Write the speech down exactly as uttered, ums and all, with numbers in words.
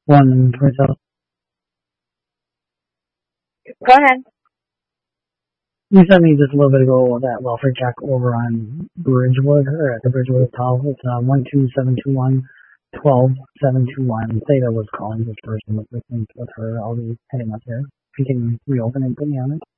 One for yourself. Go ahead. You sent me just a little bit ago that welfare check over on Bridgewood, or at the Bridgewood Hotel. It's uh, one two seven two one twelve seven two one. Theta was calling this person with with with her. I'll be heading up there. If you can reopen it, put me on it.